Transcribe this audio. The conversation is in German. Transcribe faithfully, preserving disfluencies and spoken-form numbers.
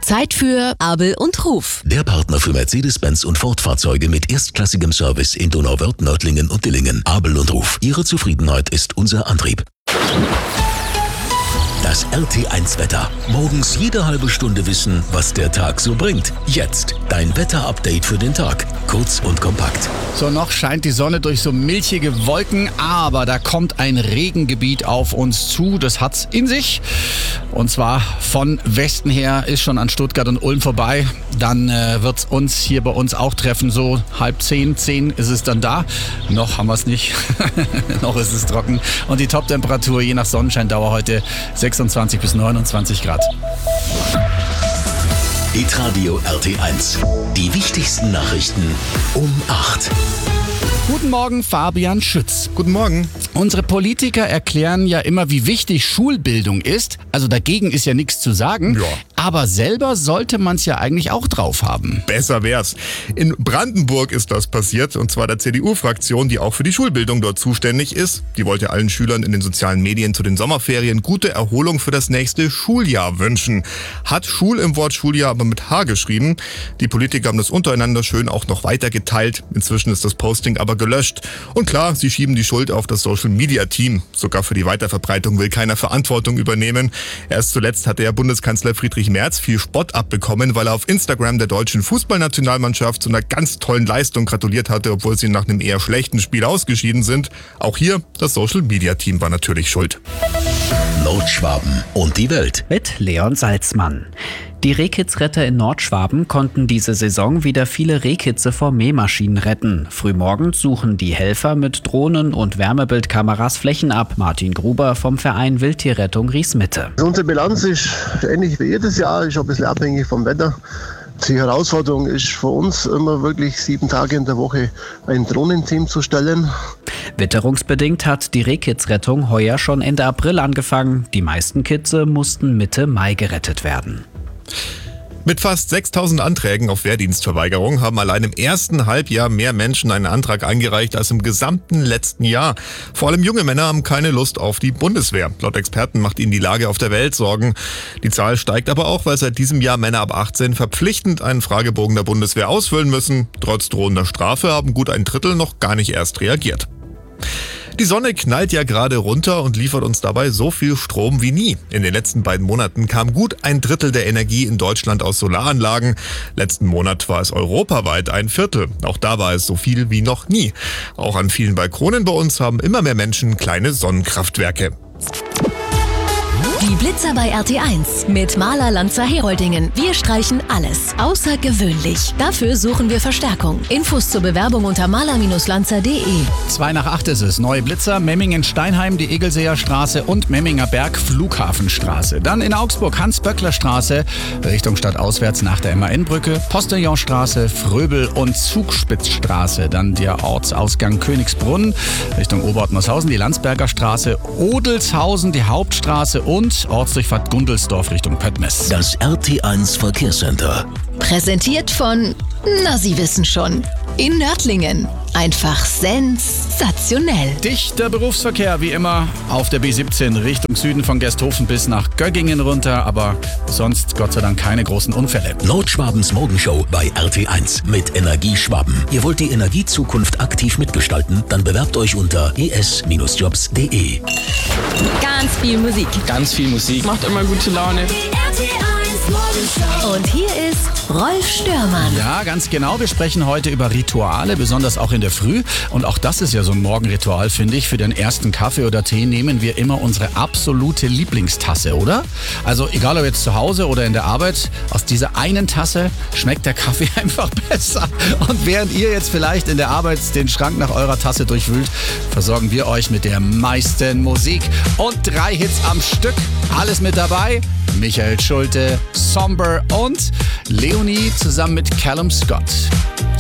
Zeit für Abel und Ruf. Der Partner für Mercedes-Benz und Ford-Fahrzeuge mit erstklassigem Service in Donauwörth, Nördlingen und Dillingen. Abel und Ruf. Ihre Zufriedenheit ist unser Antrieb. Das R T eins Wetter. Morgens jede halbe Stunde wissen, was der Tag so bringt. Jetzt dein Wetter-Update für den Tag. Kurz und kompakt. So, noch scheint die Sonne durch so milchige Wolken, aber da kommt ein Regengebiet auf uns zu. Das hat's in sich. Und zwar von Westen her, ist schon an Stuttgart und Ulm vorbei. Dann äh, wird's uns hier bei uns auch treffen. So halb zehn, zehn ist es dann da. Noch haben wir es nicht. Noch ist es trocken. Und die Top-Temperatur je nach Sonnenscheindauer heute sechsundzwanzig bis neunundzwanzig Grad. Hitradio R T eins. Die wichtigsten Nachrichten um acht. Guten Morgen, Fabian Schütz. Guten Morgen. Unsere Politiker erklären ja immer, wie wichtig Schulbildung ist. Also dagegen ist ja nichts zu sagen. Ja. Aber selber sollte man es ja eigentlich auch drauf haben. Besser wär's. In Brandenburg ist das passiert, und zwar der C D U-Fraktion, die auch für die Schulbildung dort zuständig ist. Die wollte allen Schülern in den sozialen Medien zu den Sommerferien gute Erholung für das nächste Schuljahr wünschen. Hat Schul im Wort Schuljahr aber mit H geschrieben. Die Politiker haben das untereinander schön auch noch weiter geteilt. Inzwischen ist das Posting aber gelöscht. Und klar, sie schieben die Schuld auf das Social-Media-Team. Sogar für die Weiterverbreitung will keiner Verantwortung übernehmen. Erst zuletzt hatte ja Bundeskanzler Friedrich Merz viel Spott abbekommen, weil er auf Instagram der deutschen Fußballnationalmannschaft zu einer ganz tollen Leistung gratuliert hatte, obwohl sie nach einem eher schlechten Spiel ausgeschieden sind. Auch hier, das Social-Media-Team war natürlich schuld. Nordschwaben und die Welt. Mit Leon Salzmann. Die Rehkitzretter in Nordschwaben konnten diese Saison wieder viele Rehkitze vor Mähmaschinen retten. Frühmorgens suchen die Helfer mit Drohnen und Wärmebildkameras Flächen ab. Martin Gruber vom Verein Wildtierrettung Riesmitte. Also unsere Bilanz ist ähnlich wie jedes Jahr, ist ein bisschen abhängig vom Wetter. Die Herausforderung ist für uns immer wirklich sieben Tage in der Woche ein Drohnenteam zu stellen. Witterungsbedingt hat die Rehkitzrettung heuer schon Ende April angefangen. Die meisten Kitze mussten Mitte Mai gerettet werden. Mit fast sechstausend Anträgen auf Wehrdienstverweigerung haben allein im ersten Halbjahr mehr Menschen einen Antrag eingereicht als im gesamten letzten Jahr. Vor allem junge Männer haben keine Lust auf die Bundeswehr. Laut Experten macht ihnen die Lage auf der Welt Sorgen. Die Zahl steigt aber auch, weil seit diesem Jahr Männer ab achtzehn verpflichtend einen Fragebogen der Bundeswehr ausfüllen müssen. Trotz drohender Strafe haben gut ein Drittel noch gar nicht erst reagiert. Die Sonne knallt ja gerade runter und liefert uns dabei so viel Strom wie nie. In den letzten beiden Monaten kam gut ein Drittel der Energie in Deutschland aus Solaranlagen. Letzten Monat war es europaweit ein Viertel. Auch da war es so viel wie noch nie. Auch an vielen Balkonen bei uns haben immer mehr Menschen kleine Sonnenkraftwerke. Die Blitzer bei R T eins mit Maler Lanzer Heroldingen. Wir streichen alles außergewöhnlich. Dafür suchen wir Verstärkung. Infos zur Bewerbung unter maler Lanzer punkt de. Zwei nach acht ist es. Neue Blitzer, Memmingen-Steinheim, die Egelseer Straße und Memminger Berg, Flughafenstraße. Dann in Augsburg Hans-Böckler-Straße, Richtung stadtauswärts nach der M A N-Brücke, Postillonstraße, Fröbel und Zugspitzstraße. Dann der Ortsausgang Königsbrunn, Richtung Oberortmershausen, die Landsberger Straße, Odelshausen, die Hauptstraße und Ortsdurchfahrt Gundelsdorf Richtung Pöttmes. Das R T eins Verkehrscenter. Präsentiert von, na Sie wissen schon, in Nördlingen. Einfach sensationell. Dichter Berufsverkehr wie immer auf der B siebzehn Richtung Süden von Gersthofen bis nach Göggingen runter, aber sonst Gott sei Dank keine großen Unfälle. Nordschwabens Morgenshow bei R T eins mit Energieschwaben. Ihr wollt die Energiezukunft aktiv mitgestalten? Dann bewerbt euch unter e s jobs punkt de. Ganz viel Musik. Ganz viel Musik. Macht immer gute Laune. R T eins Morgenshow. Und hier ist Rolf Störmann. Ja, ganz genau. Wir sprechen heute über Rituale, besonders auch in der Früh. Und auch das ist ja so ein Morgenritual, finde ich. Für den ersten Kaffee oder Tee nehmen wir immer unsere absolute Lieblingstasse, oder? Also egal ob jetzt zu Hause oder in der Arbeit, aus dieser einen Tasse schmeckt der Kaffee einfach besser. Und während ihr jetzt vielleicht in der Arbeit den Schrank nach eurer Tasse durchwühlt, versorgen wir euch mit der meisten Musik und drei Hits am Stück. Alles mit dabei. Michael Schulte, Somber und Leonie zusammen mit Callum Scott.